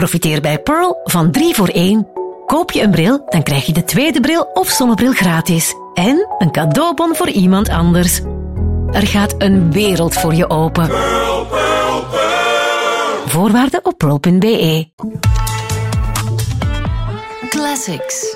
Profiteer bij Pearl van 3 voor 1. Koop je een bril, dan krijg je de tweede bril of zonnebril gratis. En een cadeaubon voor iemand anders. Er gaat een wereld voor je open. Pearl, Pearl, Pearl. Voorwaarden op pearl.be. Classics.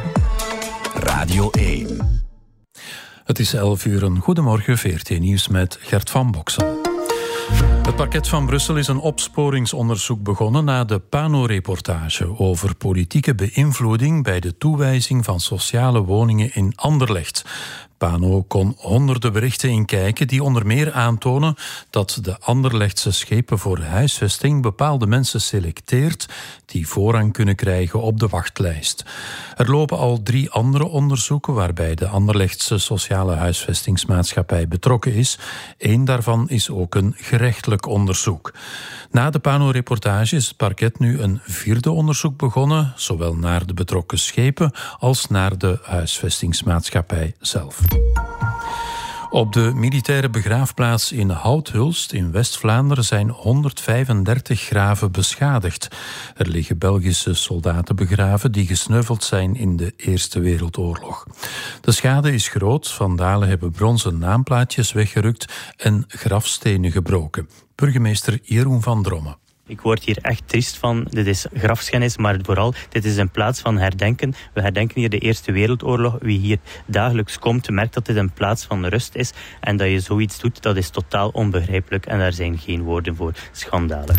Radio 1. Het is 11 uur. Een goedemorgen, VRT Nieuws met Gert van Boksel. Het parket van Brussel is een opsporingsonderzoek begonnen na de Pano-reportage over politieke beïnvloeding bij de toewijzing van sociale woningen in Anderlecht. Pano kon honderden berichten inkijken die onder meer aantonen dat de Anderlechtse schepen voor huisvesting bepaalde mensen selecteert die voorrang kunnen krijgen op de wachtlijst. Er lopen al 3 andere onderzoeken waarbij de Anderlechtse sociale huisvestingsmaatschappij betrokken is. 1 daarvan is ook een gerechtelijk onderzoek. Na de Pano-reportage is het parket nu een 4e onderzoek begonnen, zowel naar de betrokken schepen als naar de huisvestingsmaatschappij zelf. Op de militaire begraafplaats in Houthulst in West-Vlaanderen zijn 135 graven beschadigd. Er liggen Belgische soldaten begraven die gesneuveld zijn in de Eerste Wereldoorlog. De schade is groot. Vandalen hebben bronzen naamplaatjes weggerukt en grafstenen gebroken. Burgemeester Jeroen van Drommen. Ik word hier echt triest van. Dit is grafschennis, maar vooral, dit is een plaats van herdenken. We herdenken hier de Eerste Wereldoorlog. Wie hier dagelijks komt, merkt dat dit een plaats van rust is. En dat je zoiets doet, dat is totaal onbegrijpelijk. En daar zijn geen woorden voor. Schandalig.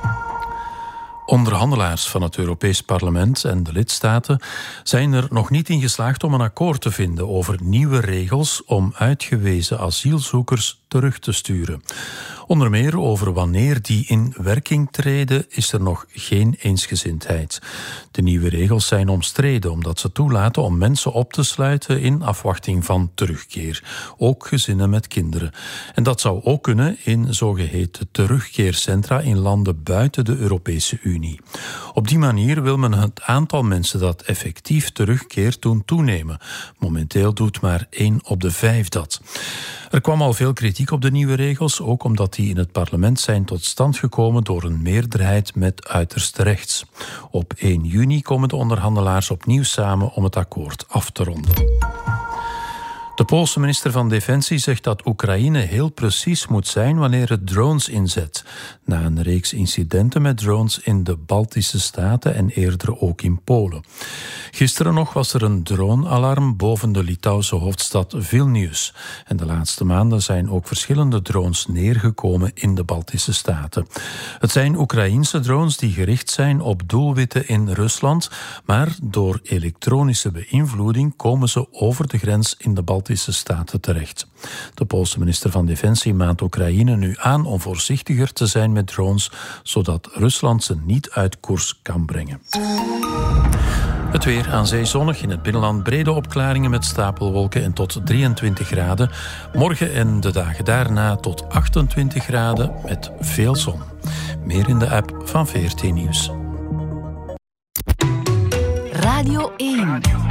Onderhandelaars van het Europees Parlement en de lidstaten zijn er nog niet in geslaagd om een akkoord te vinden over nieuwe regels om uitgewezen asielzoekers terug te sturen. Onder meer over wanneer die in werking treden is er nog geen eensgezindheid. De nieuwe regels zijn omstreden omdat ze toelaten om mensen op te sluiten in afwachting van terugkeer. Ook gezinnen met kinderen. En dat zou ook kunnen in zogeheten terugkeercentra in landen buiten de Europese Unie. Op die manier wil men het aantal mensen dat effectief terugkeert doen toenemen. Momenteel doet maar 1 op de 5 dat. Er kwam al veel kritiek op de nieuwe regels, ook omdat die in het parlement zijn tot stand gekomen door een meerderheid met uiterst rechts. Op 1 juni komen de onderhandelaars opnieuw samen om het akkoord af te ronden. De Poolse minister van Defensie zegt dat Oekraïne heel precies moet zijn wanneer het drones inzet. Na een reeks incidenten met drones in de Baltische Staten en eerder ook in Polen. Gisteren nog was er een drone-alarm boven de Litouwse hoofdstad Vilnius. En de laatste maanden zijn ook verschillende drones neergekomen in de Baltische Staten. Het zijn Oekraïense drones die gericht zijn op doelwitten in Rusland, maar door elektronische beïnvloeding komen ze over de grens in de Baltische Staten terecht. De Poolse minister van Defensie maant Oekraïne nu aan om voorzichtiger te zijn met drones, zodat Rusland ze niet uit koers kan brengen. Het weer aan zee zonnig, in het binnenland brede opklaringen met stapelwolken en tot 23 graden. Morgen en de dagen daarna tot 28 graden met veel zon. Meer in de app van VRT Nieuws. Radio 1.